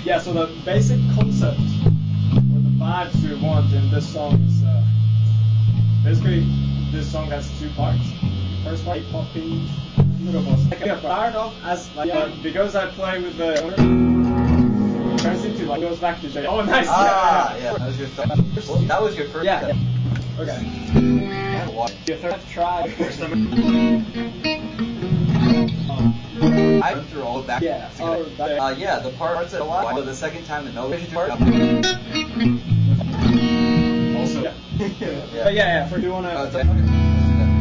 Yeah, so the basic concept or the vibes we want in this song is basically this song has two parts. First part, poppy, little boss. Start off as like because I play with the it turns into like goes back to J. Oh, nice. Yeah. That was your third. That was your first. Yeah. Okay. Your third try. I went through all of that. Yeah. Yeah, the parts that a lot. So the second time the note part. Also. Yeah. But yeah. Do you wanna?